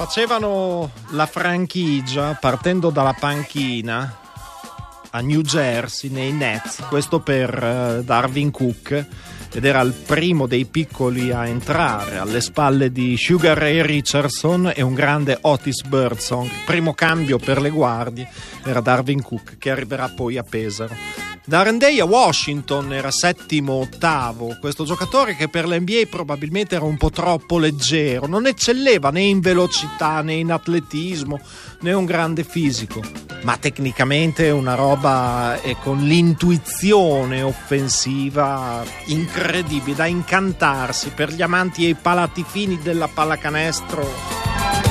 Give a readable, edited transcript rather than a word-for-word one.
Facevano la franchigia partendo dalla panchina a New Jersey nei Nets, questo per Darwin Cook, ed era il primo dei piccoli a entrare, alle spalle di Sugar Ray Richardson e un grande Otis Birdsong. Primo cambio per le guardie era Darwin Cook, che arriverà poi a Pesaro. Darren Day a Washington era settimo, ottavo, questo giocatore che per l'NBA probabilmente era un po' troppo leggero, non eccelleva né in velocità né in atletismo né un grande fisico, ma tecnicamente una roba e con l'intuizione offensiva incredibile, da incantarsi. Per gli amanti e i palati fini della pallacanestro